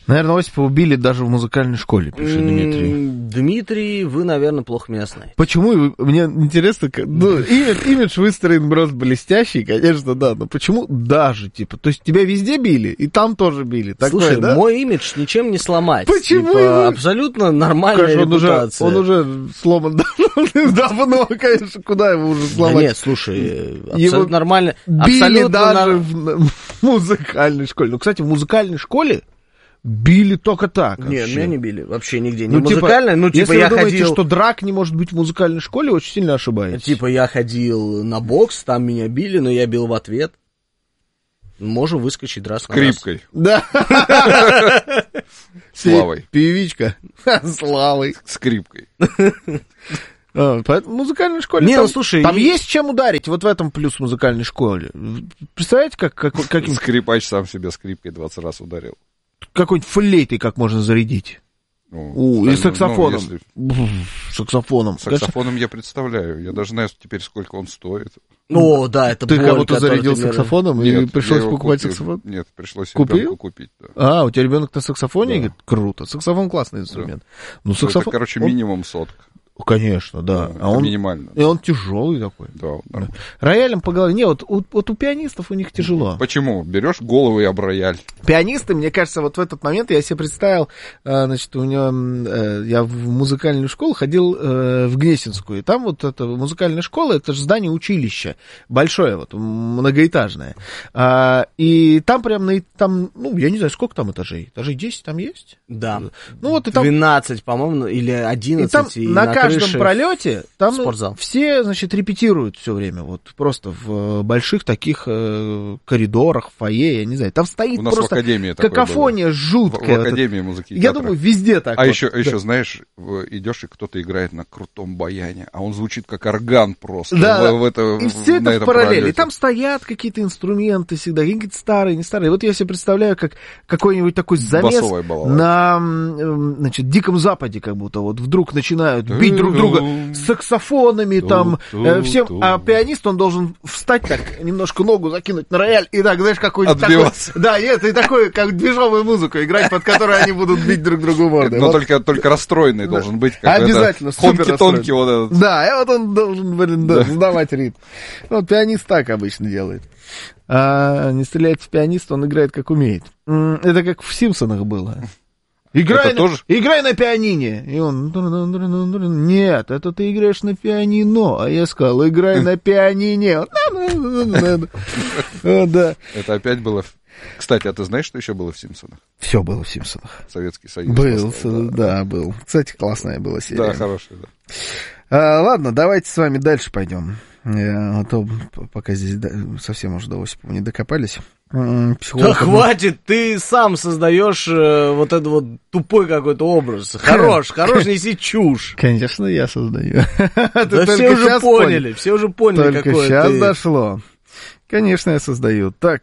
Наверное, Осипа убили даже в музыкальной школе, пишет Дмитрий. Дмитрий, вы, наверное, плохо меня знаете. Почему? Мне интересно, ну, имидж выстроен просто блестящий, конечно, да, но почему даже, типа, то есть тебя везде били, и там тоже били? Слушай, такое, да? мой имидж ничем не сломать. Почему? Типа, абсолютно нормальная конечно, репутация. Он уже сломан давно, конечно, куда его уже сломать? Да нет, слушай, абсолютно нормально. Били даже в музыкальной школе. Ну, кстати, в музыкальной школе били только так. Нет, меня не били вообще нигде. Не Ну, музыкальная, ну, типа, если я вы думаете, ходил... что драк не может быть в музыкальной школе, очень сильно ошибаетесь. Типа, я ходил на бокс, там меня били, но я бил в ответ. Можем выскочить драться. Скрипкой. Да. Славой. Певичка. Славой. Скрипкой. Поэтому в музыкальной школе Не, там, ну, слушай, там есть чем ударить, вот в этом плюс в музыкальной школе. Представляете, каким Скрипач сам себя скрипкой 20 раз ударил. какой-нибудь флейтой как можно зарядить? Ну, И саксофоном. Саксофоном. Саксофоном я представляю. Я даже знаю теперь, сколько он стоит. Ну, да, это Ты боль, кого-то зарядил саксофоном и Нет, пришлось я его покупать купил. саксофон? Нет, пришлось Купил? ребенку купить. Да. У тебя ребенок на саксофоне? Да. Говорит, круто. Саксофон классный инструмент. Ну, Это, короче, минимум сотка. Конечно, да. Это минимально. И он тяжелый такой. Да, нормально. Роялем по голове. Не, вот у пианистов у них тяжело. Почему? Берешь голову и об рояль. Пианисты, мне кажется, вот в этот момент я себе представил, значит, у него, я в музыкальную школу ходил в Гнесинскую, и там вот эта музыкальная школа, это же здание училища, большое, вот, многоэтажное. И там прям, там, ну, я не знаю, сколько там этажей? Этажей 10 там есть? Да. Ну, вот и там... 12, по-моему, или 11. И там и на каждом крыше пролете там спортзал. все, значит, репетируют все время, вот просто в больших таких коридорах, фойе, я не знаю, там стоит У нас просто в академии такое какофония было. жуткая. В академии музыки и Я театра. думаю, везде так. А вот. еще, знаешь, идешь, и кто-то играет на крутом баяне, а он звучит как орган просто. Да, и все на это в этом параллели. пролете. И там стоят какие-то инструменты всегда, какие-то старые, не старые. Вот я себе представляю, как какой-нибудь такой замес Басовая балалайка. на, значит, Диком Западе, как будто вот вдруг начинают бить друг друга с саксофонами, там, всем, а пианист, он должен встать так, немножко ногу закинуть на рояль, и так, знаешь, какой-нибудь такой... Да, нет, и такой, как движовую музыку играть, под которой они будут бить друг другу мордой. Но Вот. только расстроенный должен быть. Как Обязательно, супер Хонки-тонки вот этот. Да, и вот он должен, блин, сдавать ритм. Вот пианист так обычно делает. А не стреляет в пианиста, он играет как умеет. Это как в «Симпсонах» было. Играй на пианине. И он, нет, это ты играешь на пианино. А я сказал, играй на пианине. Да. Это опять было... Кстати, а ты знаешь, что еще было в «Симпсонах»? Все было в «Симпсонах». Советский Союз. Был, да, был. Кстати, классная была серия. Да, хорошая, да. Ладно, давайте с вами дальше пойдем. А то пока здесь совсем уже до Осипова не докопались. Да хватит, ты сам создаешь вот этот вот тупой какой-то образ. Хорош, неси чушь. Конечно, я создаю. Да все уже поняли, только какой ты. сейчас дошло. Конечно, я создаю. Так,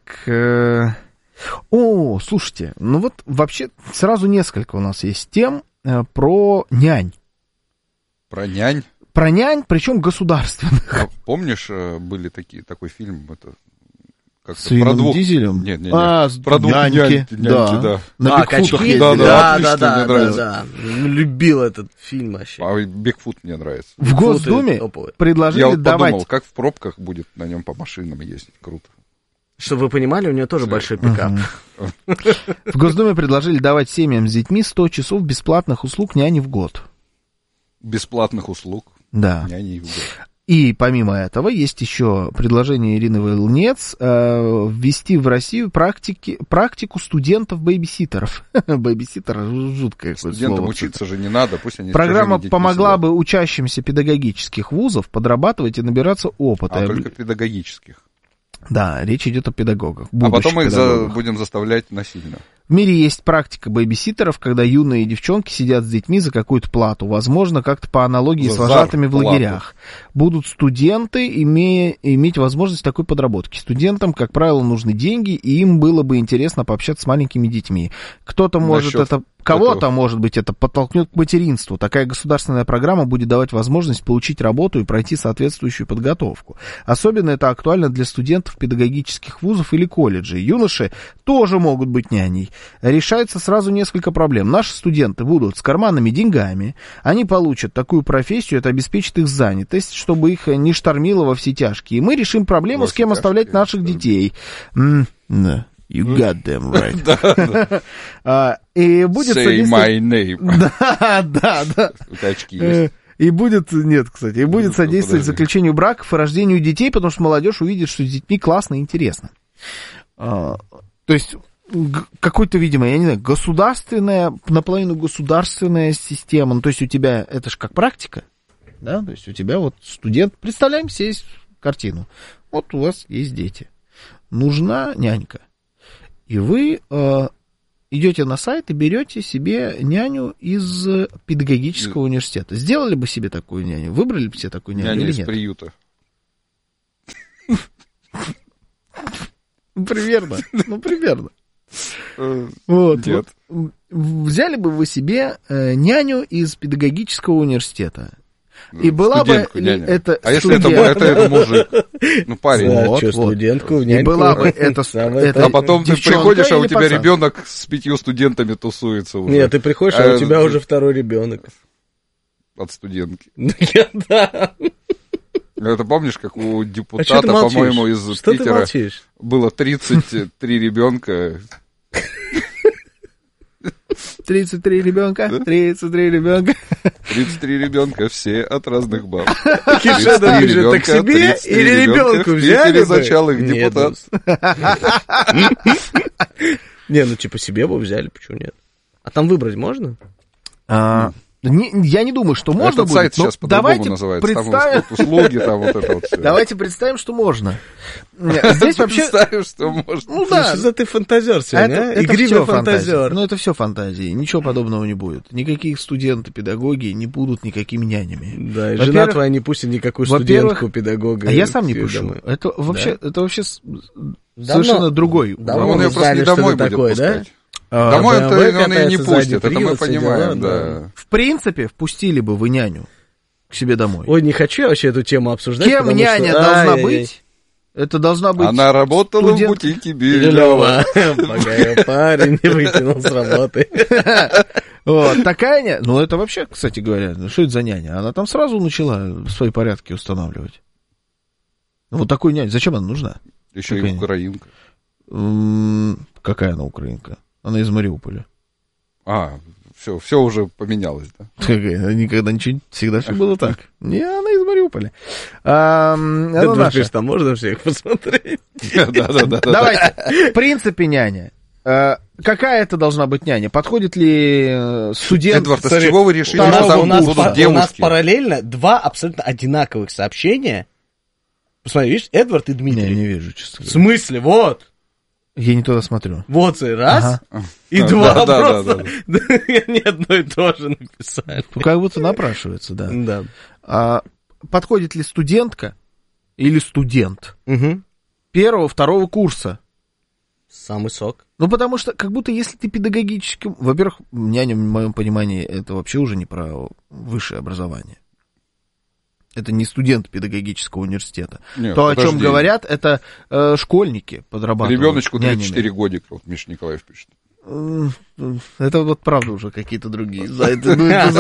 слушайте, ну вот вообще сразу несколько у нас есть тем про нянь. Про нянь? Про нянь, причем государственных. А помнишь, были такой фильм, это... С Вином Дизелем? Нет. Про двух няньки, да. На Бигфутах качки? Да. Любил этот фильм вообще. А Бигфут мне нравится. В Госдуме предложили Я вот давать... подумал, как в пробках будет на нем по машинам ездить, круто. Чтобы вы понимали, у него тоже большой пикап. В Госдуме предложили давать семьям с детьми 100 часов бесплатных услуг няни в год. Бесплатных услуг? Да. Няни в год. И помимо этого есть еще предложение Ирины Волнец ввести в Россию практику студентов-бэйбиситеров. Бэйбиситер — жуткое слово. Студентам учиться же не надо, пусть они... Программа помогла бы учащимся педагогических вузов подрабатывать и набираться опыта. А только педагогических. Да, речь идет о педагогах. А потом их будем заставлять насильно. В мире есть практика бэйбиситеров, когда юные девчонки сидят с детьми за какую-то плату. Возможно, как-то по аналогии с вожатыми в лагерях. Будут студенты иметь возможность такой подработки. Студентам, как правило, нужны деньги, и им было бы интересно пообщаться с маленькими детьми. Кто-то может это Кого-то, может быть, это подтолкнет к материнству. Такая государственная программа будет давать возможность получить работу и пройти соответствующую подготовку. Особенно это актуально для студентов педагогических вузов или колледжей. Юноши тоже могут быть няней. Решается сразу несколько проблем. Наши студенты будут с карманными деньгами, они получат такую профессию, это обеспечит их занятость, чтобы их не штормило во все тяжкие. И мы решим проблему, с кем оставлять наших детей. Да. You got them right. И будет Say my name. Да. Очки есть. И будет, нет, кстати, и будет содействовать заключению браков и рождению детей, потому что молодежь увидит, что с детьми классно и интересно. То есть, какой-то, видимо, я не знаю, государственная, наполовину государственная система, ну, то есть у тебя, это же как практика, да, то есть у тебя вот студент, представляем себе картину, вот у вас есть дети, нужна нянька. И вы идете на сайт и берете себе няню из педагогического университета. Сделали бы себе такую няню? Выбрали бы себе такую няню или нет? Няня из приюта. Примерно. Вот. Нет. Взяли бы вы себе няню из педагогического университета. И была бы это а если это мужик? Ну, парень. Вот, студентку, и была бы это а потом ты приходишь, а у тебя ребенок с 5 студентами тусуется уже. Нет, ты приходишь, а у тебя уже второй ребенок. От студентки. Да. Это помнишь, как у депутата, по-моему, из Питера было 33 ребенка. 33 ребенка, 33 ребенка. 33 ребенка, все от разных баб. Кишеда пишет, так себе или ребенку взяли бы? Зачал их депутат. Не, ну типа себе бы взяли, почему нет? А там выбрать можно? Я не думаю, что можно Этот будет. сайт сейчас по-другому называется. Там услуги, там вот это вот все. Давайте представим, что можно. Здесь вообще... Представим, что можно. Ну да. Что ты фантазер сегодня, а? Игривый фантазер. Ну это все фантазии, ничего подобного не будет. Никаких студенты, педагоги не будут никакими нянями. Да, и жена твоя не пустит никакую студентку, педагога. А я сам не пущу. Это вообще совершенно другой. Он ее просто не домой будет пускать. Домой он ее не пустит, это мы понимаем, да. В принципе, впустили бы вы няню к себе домой. Ой, не хочу я вообще эту тему обсуждать. Кем няня должна быть? Это должна быть... Она работала в бутике Бирюлева. Пока я парень не вытянул с работы. Вот, такая няня... Ну, это вообще, кстати говоря, что это за няня? Она там сразу начала свои порядки устанавливать. Вот такой няня. Зачем она нужна? Еще и украинка. Какая она украинка? Она из Мариуполя. Все уже поменялось, да? Никогда ничего, всегда все было так. Не, она из Мариуполя. Она наша. Там можно всех посмотреть. Да. Давайте. В принципе, няня. Какая это должна быть няня? Подходит ли студент... Эдвард, с чего вы решили, что там будут девушки? У нас параллельно два абсолютно одинаковых сообщения. Посмотри, видишь, Эдвард и Дмитрий. Я не вижу, честно. В смысле? Вот. Я не туда смотрю. Вот и раз, и два просто. Они одно и то же написали. Ну, как будто напрашивается, да. Да. Подходит ли студентка или студент первого, второго курса? Самый сок. Ну, потому что, как будто, если ты педагогическим... Во-первых, няня, в моем понимании, это вообще уже не про высшее образование. Это не студент педагогического университета. Нет, то, о чем говорят, это школьники подрабатывают. Ребеночку 34 годика, вот Миша Николаев пишет. Это вот правда уже какие-то другие сайты.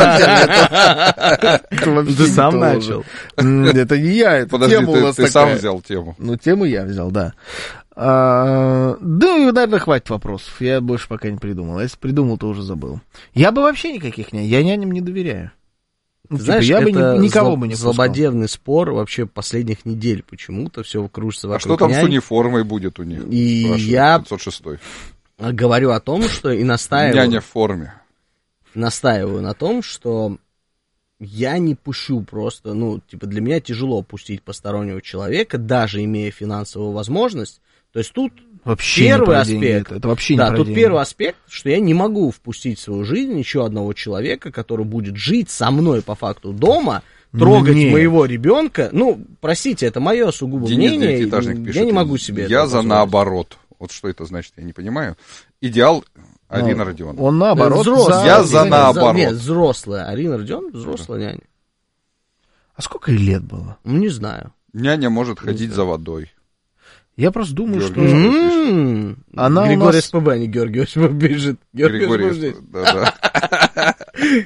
Ты сам начал. Это не я, это тема у нас такая. Ты сам взял тему. Ну, тему я взял, да. Да, наверное, хватит вопросов. Я больше пока не придумал. если придумал, то уже забыл. Я бы вообще никаких нянь. Я няням не доверяю. Знаешь, я бы это никого бы не пускал. злободневный спор вообще последних недель. Почему-то все кружится вокруг А что там нянь. с униформой будет у них? И я 506. говорю о том, что и настаиваю... Няня в форме. Настаиваю на том, что я не пущу просто... Ну, типа, для меня тяжело пустить постороннего человека, даже имея финансовую возможность. То есть тут вообще первый аспект... Это вообще не про тут деньги. первый аспект, что я не могу впустить в свою жизнь еще одного человека, который будет жить со мной по факту дома, трогать моего ребенка. Ну, простите, это мое сугубо мнение. Пишет, я не могу себе Я это за позволить. наоборот. Вот что это значит, я не понимаю. Идеал Арина Родионовна. Он наоборот. Я за наоборот. Нет, взрослая. Арина Родионовна взрослая няня. А сколько ей лет было? Не знаю. Няня может ходить за водой. Я просто думаю, что... Она Григорий СПБ, а не Георгий Осипов пишет. Григорий, да.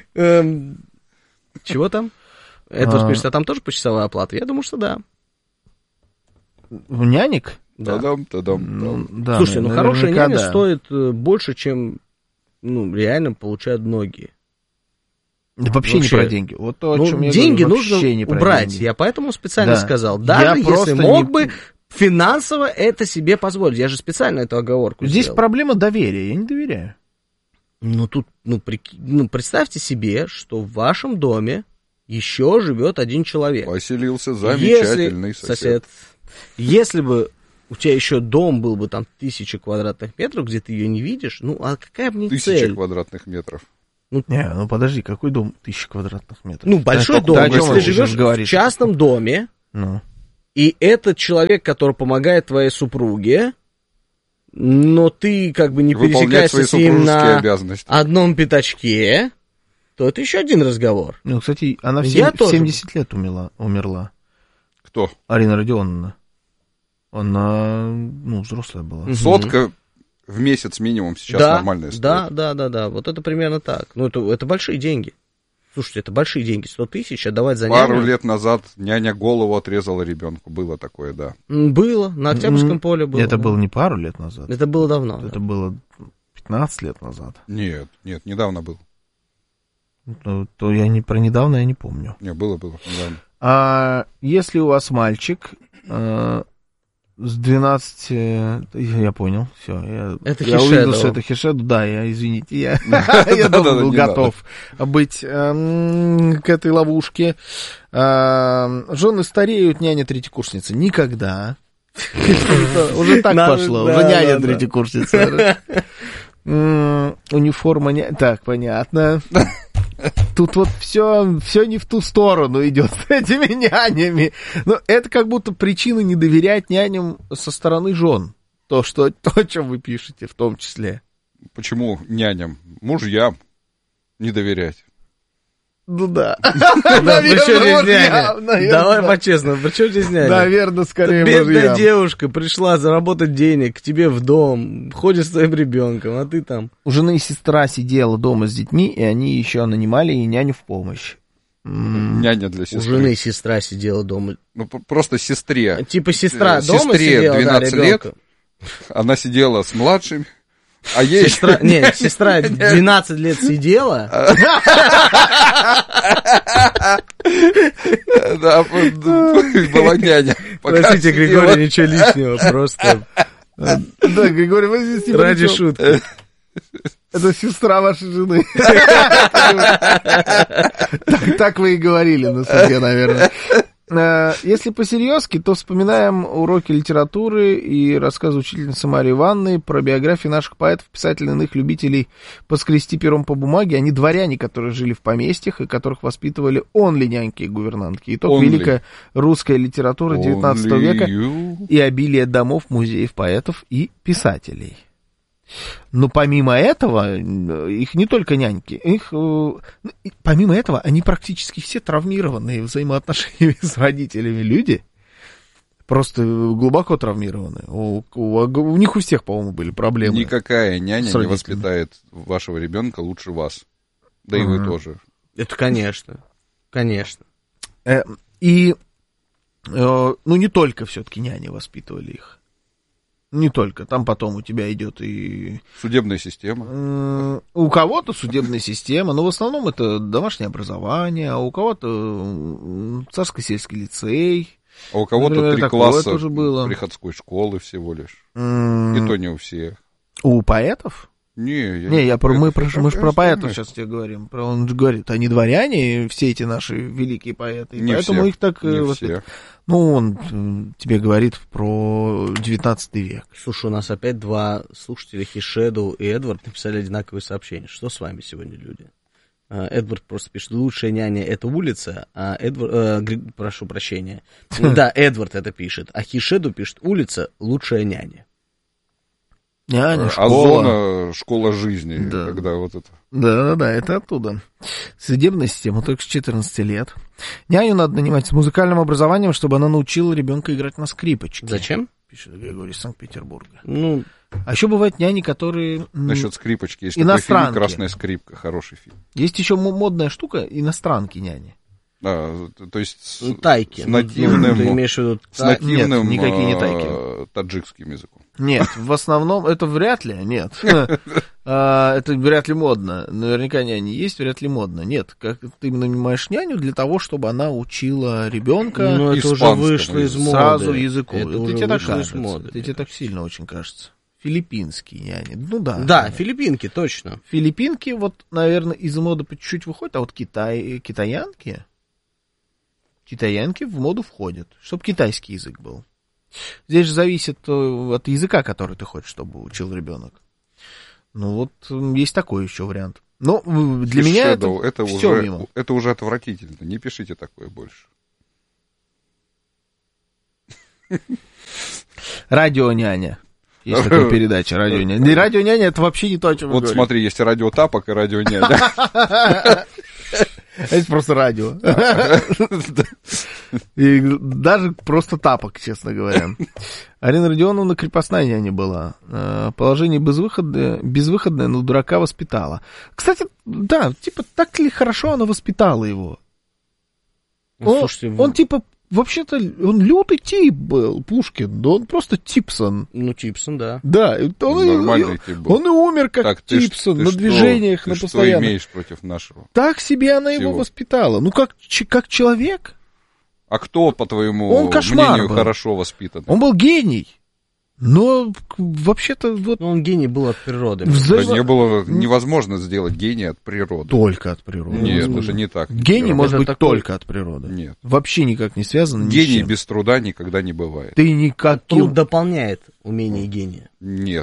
Чего там? Эдвард пишет, а там тоже почасовая оплата? Я думаю, что да. В нянек? Да. Та-дам. Да, слушайте, хорошая няня стоит больше, чем реально получают многие. Да вообще не про деньги. Вот то, о чем я деньги говорю, нужно не убрать. Деньги. Я поэтому специально сказал. Даже если мог бы финансово это себе позволить. Я же специально эту оговорку Здесь сделал. проблема доверия. Я не доверяю. Представьте себе, что в вашем доме еще живет один человек. Поселился замечательный сосед. Если бы у тебя еще дом был бы там 1000 квадратных метров, где ты ее не видишь, а какая мне цель? 1000 квадратных метров. Подожди, какой дом 1000 квадратных метров? Большой дом, если ты живешь в частном доме, и этот человек, который помогает твоей супруге, но ты как бы не пересекаешься с ним на одном пятачке, то это еще один разговор. Кстати, она в 70 лет умерла. Кто? Арина Родионовна. Она, взрослая была. Сотка в месяц минимум сейчас нормальная стоит. Да. Вот это примерно так. Это большие деньги. Слушайте, это большие деньги. 100 тысяч отдавать за няню. Пару лет назад няня голову отрезала ребенку. Было такое, да. Было. На Октябрьском поле было. Это было не пару лет назад. Это было давно. Это было 15 лет назад. Нет, недавно было. То я про недавно я не помню. Не, было недавно. А если у вас мальчик... С 12, я понял, все. Я увидел, что это Хишеду, извините, я был готов быть к этой ловушке. Жены стареют, няня третьекурсница. Никогда. Уже так пошло, уже няня третьекурсница. Униформа няня. Так, понятно. Тут вот все не в ту сторону идет с этими нянями. Но это как будто причина не доверять няням со стороны жен. То, о чем вы пишете, в том числе. Почему няням? Мужьям не доверять. Да. Давай по-честному, при чем здесь няня? Наверное, скорее мужьям. Бедная девушка пришла заработать денег к тебе в дом, ходит с твоим ребенком, а ты там... У жены сестра сидела дома с детьми, и они еще нанимали ей няню в помощь. Няня для сестры. У жены сестра сидела дома. Просто сестре. Типа сестра дома сидела, 12 лет, она сидела с младшими. А ей... Сестра 12 лет сидела. Да, была няня. Простите, Григорий, ничего лишнего, просто... Да, Григорий, вы здесь не ради шутки. Это сестра вашей жены. Так вы и говорили на суде, наверное. Если по-серьезки, то вспоминаем уроки литературы и рассказы учительницы Марии Ивановны про биографии наших поэтов, писателей, иных любителей поскрести пером по бумаге. Они дворяне, которые жили в поместьях и которых воспитывали онли няньки и гувернантки. Итог великая русская литература 19 века и обилие домов, музеев поэтов и писателей. Но помимо этого, их не только няньки, помимо этого, они практически все травмированные взаимоотношениями с родителями люди, просто глубоко травмированы. У них у всех, по-моему, были проблемы. Никакая няня не воспитает вашего ребенка лучше вас. Да и вы тоже. Это конечно. И, не только все-таки няни воспитывали их. Не только. Там потом у тебя идет и... Судебная система. У кого-то судебная система, но в основном это домашнее образование, а у кого-то царско-сельский лицей. А у кого-то 3 класса приходской школы всего лишь. И то не у всех. У поэтов? Мы же про поэтов сейчас тебе говорим. Он же говорит, они дворяне, все эти наши великие поэты. И поэтому их так... он тебе говорит про 19 век. Слушай, у нас опять 2 слушателя, Хишеду и Эдвард, написали одинаковые сообщения. Что с вами сегодня, люди? Эдвард просто пишет, лучшая няня — это улица, а Эдвард... прошу прощения. Да, Эдвард это пишет, а Хишеду пишет, улица — лучшая няня. Няня, школа жизни. Да. Когда вот это... Да, это оттуда. Судебная система только с 14 лет. Няню надо нанимать с музыкальным образованием, чтобы она научила ребенка играть на скрипочке. Зачем? Пишет Григорий из Санкт-Петербурга. А еще бывают няни, которые... Насчет скрипочки. Есть такой фильм «Красная скрипка». Хороший фильм. Есть еще модная штука — иностранки няни. Да, то есть тайки. С нативным... Ты имеешь в виду... С нативным... Нет, никакие не тайки. Таджикским языком. Нет, в основном это вряд ли, нет. Это вряд ли модно. Наверняка няни есть, вряд ли модно. Нет, как ты нанимаешь няню для того, чтобы она учила ребенка. Но это уже вышло из моды. Сразу языку. Это тебе так кажется. Тебе так сильно очень кажется. Филиппинские няни. Да. Да, филиппинки, точно. Филиппинки, вот, наверное, из моды по чуть-чуть выходят, а вот китаянки в моду входят, чтобы китайский язык был. Здесь же зависит от языка, который ты хочешь, чтобы учил ребенок. Ну вот, есть такой еще вариант. Но для меня это все уже, мимо. Это уже отвратительно, не пишите такое больше. Радионяня. Есть такая передача, радионяня. Не радионяня, это вообще не то, о чем мы говорим. Вот смотри, есть радиотапок и радионяня. Это просто радио. И даже просто тапок, честно говоря. Арина Родионовна крепостная няня была. Положение безвыходное, но дурака воспитала. Кстати, да, типа, так ли хорошо она воспитала его? Он типа, вообще-то, он лютый тип был, Пушкин, да он просто Типсон. Ну, Типсон, да. Да, нормальный тип был. Он и умер как так, Типсон, на движениях, на постоянно. Ты что имеешь против нашего? Так себе она его воспитала. Ну, как человек. А кто, по твоему мнению, хорошо воспитан? Он был гений. Но вообще-то вот... Он гений был от природы. Да не было невозможно сделать гения от природы. Только от природы. Нет, это не так. Гений может быть только от природы. Нет. Вообще никак не связано ни с чем. Гений без труда никогда не бывает. Ты никак... Труд дополняет умение гения. Нет.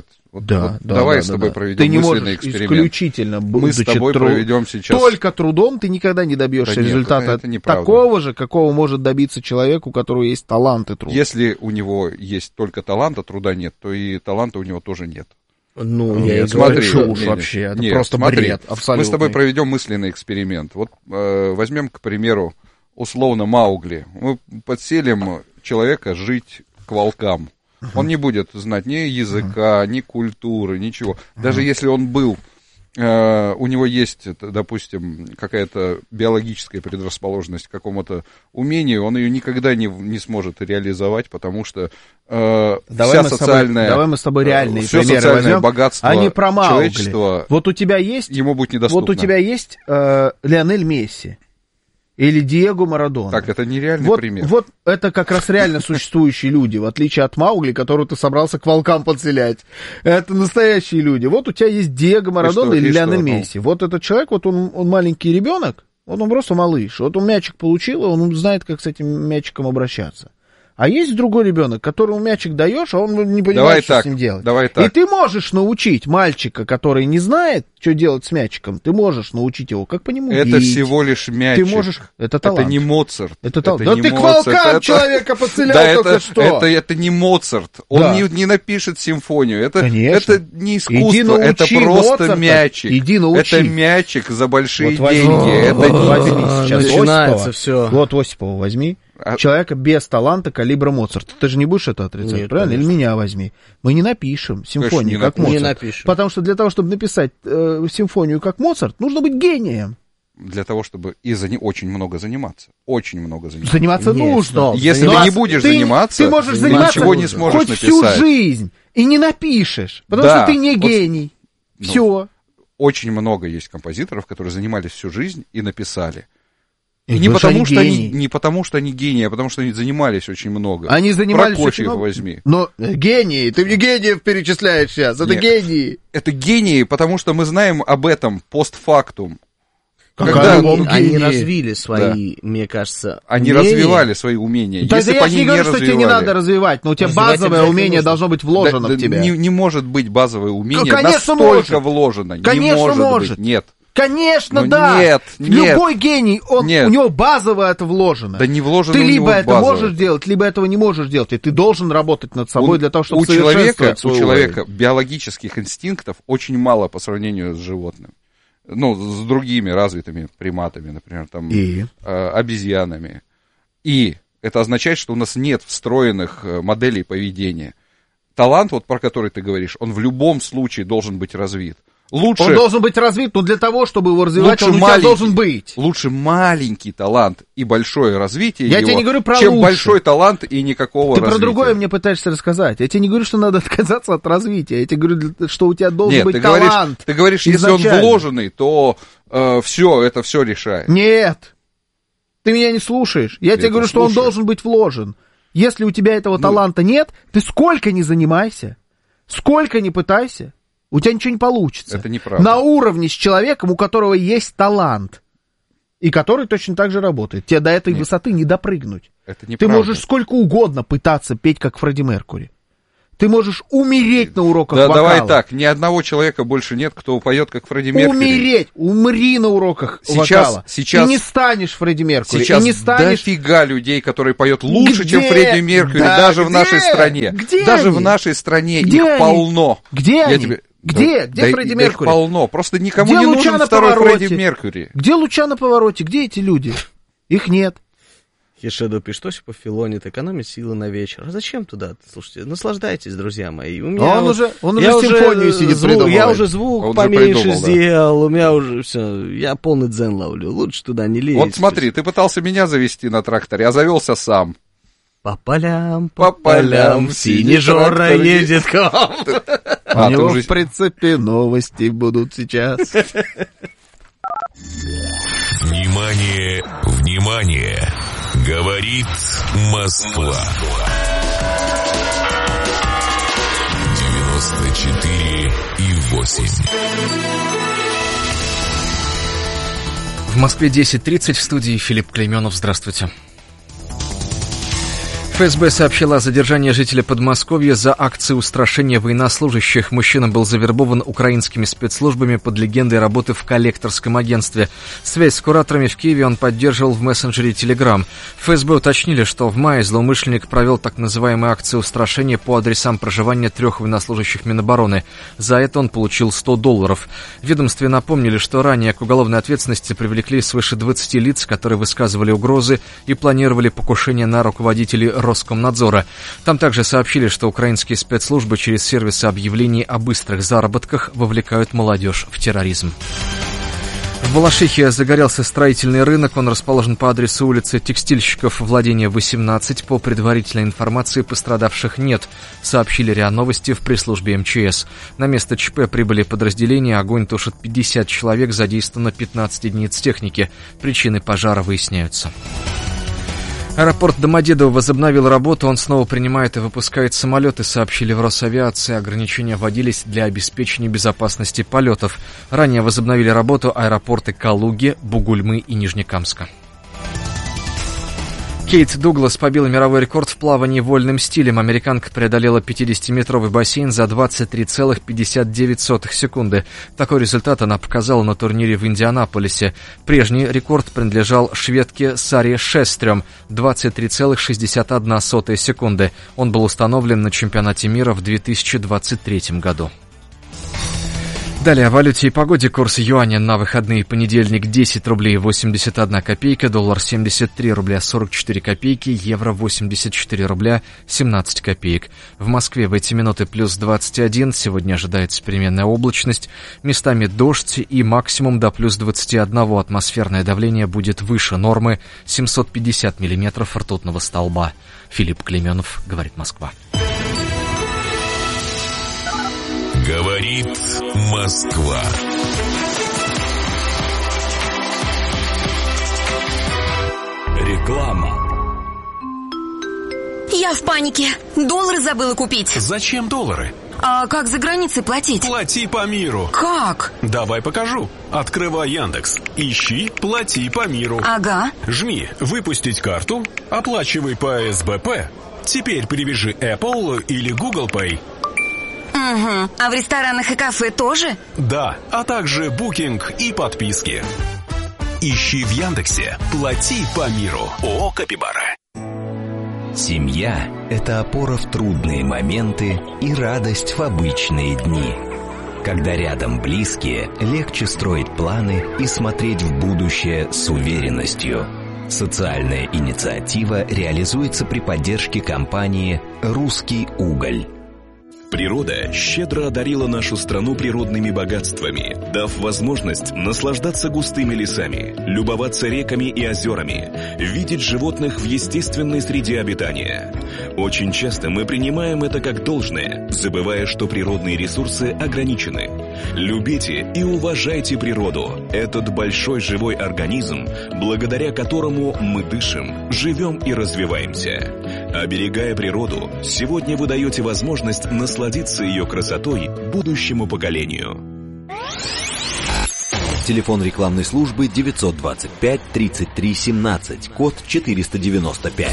Давай с тобой проведем мысленный эксперимент. Исключительно, мы с тобой проведем сейчас... Только трудом ты никогда не добьешься результата такого же, какого может добиться человек, у которого есть талант и труд. Если у него есть только талант, а труда нет, то и таланта у него тоже нет. Ну, я и говорю, чушь вообще, это просто бред абсолютно. Мы с тобой проведем мысленный эксперимент. Вот возьмем, к примеру, условно Маугли. Мы подселим человека жить к волкам. Он не будет знать ни языка, ни культуры, ничего. Даже если он был, у него есть, допустим, какая-то биологическая предрасположенность к какому-то умению, он ее никогда не сможет реализовать, потому что давай мы с тобой реальные все примеры социальное возьмем, богатство а не про Маугли. Человечества вот у тебя есть, ему будет недоступно. Вот у тебя есть Лионель Месси. Или Диего Марадона. Так, это нереальный пример. Вот это как раз реально существующие люди, в отличие от Маугли, которого ты собрался к волкам подселять. Это настоящие люди. Вот у тебя есть Диего Марадона или Лионель Месси. Вот этот человек, вот он маленький ребенок, вот он просто малыш. Вот он мячик получил, и он знает, как с этим мячиком обращаться. А есть другой ребенок, которому мячик даешь, а он не понимает, что с ним делать. Давай так. И ты можешь научить мальчика, который не знает, что делать с мячиком, ты можешь научить его, как по нему бить. Это всего лишь мячик. Ты можешь... Это талант. Это не Моцарт. Это талант. Да ты к волкам человека подселял только что. Это не Моцарт. Он не напишет симфонию. Это не искусство, это просто мячик. Иди научи. Это мячик за большие деньги. Возьми сейчас начинается все. Вот Осипова возьми. Человека без таланта калибра Моцарта. Ты же не будешь это отрицать, нет, правильно? конечно. Или меня возьми. Мы не напишем симфонию, как Моцарт. Не напишем. Потому что для того, чтобы написать симфонию, как Моцарт, нужно быть гением. Для того, чтобы очень много заниматься. Очень много заниматься. Заниматься нужно. Если ты не будешь заниматься, ты можешь заниматься ничего не сможешь хоть написать. Всю жизнь и не напишешь, потому что ты не гений. Все. Очень много есть композиторов, которые занимались всю жизнь и написали. И не потому, что они гении, а потому что они занимались очень много. Они занимались очень много. Возьми. Но гении, ты мне гениев перечисляешь сейчас, это гении. Это гении, потому что мы знаем об этом постфактум. Когда они развили свои, мне кажется, они развивали свои умения. Да, если я не говорю, что тебе не надо развивать, но у тебя базовое умение должно быть вложено в тебя. Не может быть базовое умение настолько вложено. Конечно, может. Нет. Конечно, да. Нет. Любой гений, у него базово это вложено. Да не вложено. Ты либо это можешь делать, либо этого не можешь делать. И ты должен работать над собой для того, чтобы совершенствовать свой уровень. У человека биологических инстинктов очень мало по сравнению с животным. С другими развитыми приматами, например, там, обезьянами. И это означает, что у нас нет встроенных моделей поведения. Талант, вот про который ты говоришь, он в любом случае должен быть развит. Он должен быть развит, но для того, чтобы его развивать, он у тебя должен быть. Лучше маленький талант и большое развитие Я тебе не говорю про чем лучше. Большой талант и никакого развития. Ты про другое мне пытаешься рассказать. Я тебе не говорю, что надо отказаться от развития. Я тебе говорю, что у тебя должен быть талант. Ты говоришь, если он вложенный, то это все решает. Нет. Ты меня не слушаешь. Я тебе говорю, что он должен быть вложен. Если у тебя этого таланта нет, ты сколько ни занимайся, сколько ни пытайся, у тебя ничего не получится. Это неправда. На уровне с человеком, у которого есть талант, и который точно так же работает. Тебе до этой высоты не допрыгнуть. Это неправда. Ты можешь сколько угодно пытаться петь, как Фредди Меркьюри. Ты можешь умереть на уроках вокала. Давай так, ни одного человека больше нет, кто поет, как Фредди Меркьюри. Умри на уроках вокала. Сейчас, и не станешь Фредди Меркьюри. Сейчас и не станешь... дофига людей, которые поют лучше, чем Фредди Меркьюри, даже в нашей стране. Даже в нашей стране их полно. Где они? Где Фредди Меркьюри? Их полно, просто никому не нужен второй Фредди Меркьюри. Где Луча на повороте? Где эти люди? Их нет. Хешеду пишет, что по филонит, экономить силы на вечер. А зачем туда? Слушайте, наслаждайтесь, друзья мои. У меня он уже симфонию сидит придумывает. Я уже звук поменьше сделал, у меня уже все, я полный дзен ловлю. Лучше туда не лезть. Вот смотри, ты пытался меня завести на тракторе, а завелся сам. По полям, синий Жора едет к вам. У него в прицепе новости будут сейчас. Внимание, внимание! Говорит Москва. 94,8. В Москве 10:30, в студии Филипп Клейменов. Здравствуйте. ФСБ сообщила о задержании жителя Подмосковья за акции устрашения военнослужащих. Мужчина был завербован украинскими спецслужбами под легендой работы в коллекторском агентстве. Связь с кураторами в Киеве он поддерживал в мессенджере Telegram. ФСБ уточнили, что в мае злоумышленник провел так называемые акции устрашения по адресам проживания 3 военнослужащих Минобороны. За это он получил $100. В ведомстве напомнили, что ранее к уголовной ответственности привлекли свыше 20 лиц, которые высказывали угрозы и планировали покушение на руководителей Роскомнадзора. Там также сообщили, что украинские спецслужбы через сервисы объявлений о быстрых заработках вовлекают молодежь в терроризм. В Балашихе загорелся строительный рынок. Он расположен по адресу улицы Текстильщиков, Владения, 18. По предварительной информации пострадавших нет, сообщили РИА Новости в пресс-службе МЧС. На место ЧП прибыли подразделения. Огонь тушит 50 человек, задействовано 15 единиц техники. Причины пожара выясняются. Аэропорт Домодедово возобновил работу, он снова принимает и выпускает самолеты, сообщили в Росавиации. Ограничения вводились для обеспечения безопасности полетов. Ранее возобновили работу аэропорты Калуги, Бугульмы и Нижнекамска. Кейт Дуглас побила мировой рекорд в плавании вольным стилем. Американка преодолела 50-метровый бассейн за 23,59 секунды. Такой результат она показала на турнире в Индианаполисе. Прежний рекорд принадлежал шведке Саре Шестрём – 23,61 секунды. Он был установлен на чемпионате мира в 2023 году. Далее о валюте и погоде. Курс юаня на выходные: понедельник 10 рублей 81 копейка, доллар 73 рубля 44 копейки, евро 84 рубля 17 копеек. В Москве в эти минуты плюс 21, сегодня ожидается переменная облачность, местами дождь и максимум до плюс 21. Атмосферное давление будет выше нормы 750 миллиметров ртутного столба. Филипп Клейменов, говорит Москва. Говорит Москва. Реклама. Я в панике. Доллары забыла купить. Зачем доллары? А как за границей платить? Плати по миру. Как? Давай покажу. Открывай Яндекс. Ищи «Плати по миру». Ага. Жми «Выпустить карту». Оплачивай по СБП. Теперь привяжи Apple или Google Pay. Угу. А в ресторанах и кафе тоже? Да, а также букинг и подписки. Ищи в Яндексе «Плати по миру». ООО «Капибара». Семья – это опора в трудные моменты и радость в обычные дни. Когда рядом близкие, легче строить планы и смотреть в будущее с уверенностью. Социальная инициатива реализуется при поддержке компании «Русский уголь». Природа щедро одарила нашу страну природными богатствами, дав возможность наслаждаться густыми лесами, любоваться реками и озерами, видеть животных в естественной среде обитания. Очень часто мы принимаем это как должное, забывая, что природные ресурсы ограничены. Любите и уважайте природу, этот большой живой организм, благодаря которому мы дышим, живем и развиваемся. Оберегая природу, сегодня вы даете возможность насладиться ее красотой будущему поколению. Телефон рекламной службы 925 33 17, код 495.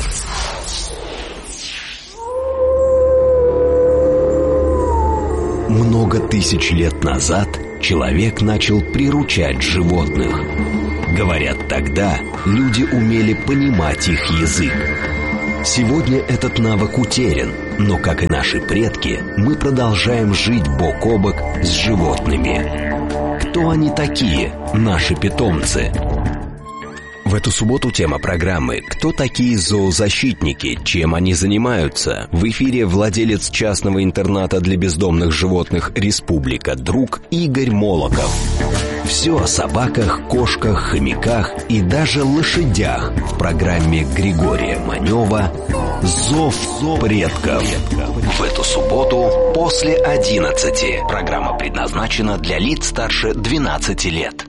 Много тысяч лет назад человек начал приручать животных. Говорят, тогда люди умели понимать их язык. Сегодня этот навык утерян, но, как и наши предки, мы продолжаем жить бок о бок с животными. Кто они такие, наши питомцы? В эту субботу тема программы «Кто такие зоозащитники? Чем они занимаются?» В эфире владелец частного интерната для бездомных животных «Республика Друг» Игорь Молоков. Все о собаках, кошках, хомяках и даже лошадях в программе Григория Манева «Зов предков». В эту субботу после 11. Программа предназначена для лиц старше 12 лет.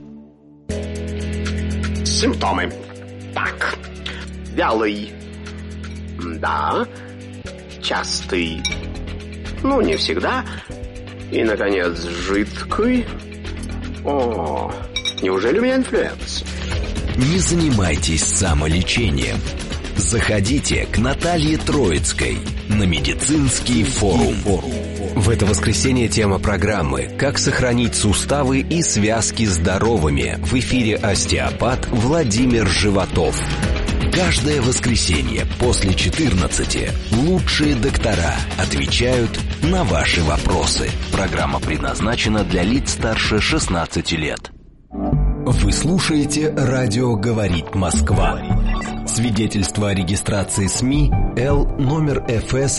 Симптомы. Так. Вялый. Да. Частый. Ну, не всегда. И, наконец, жидкий. О, неужели у меня инфлюенс? Не занимайтесь самолечением. Заходите к Наталье Троицкой на медицинский форум. В это воскресенье тема программы «Как сохранить суставы и связки здоровыми». В эфире остеопат Владимир Животов. Каждое воскресенье после 14 лучшие доктора отвечают на ваши вопросы. Программа предназначена для лиц старше 16 лет. Вы слушаете «Радио говорит Москва». Свидетельство о регистрации СМИ Л номер ФС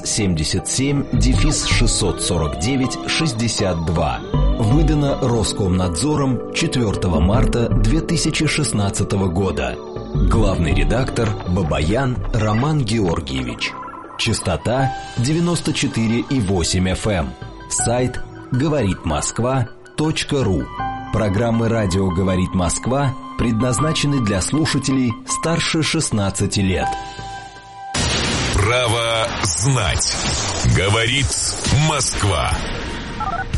77-649-62. Выдано Роскомнадзором 4 марта 2016 года. Главный редактор Бабаян Роман Георгиевич. Частота 94,8 FM. Сайт говоритмосква.ру. Программы «Радио говорит Москва» предназначены для слушателей старше 16 лет. Право знать. Говорит Москва.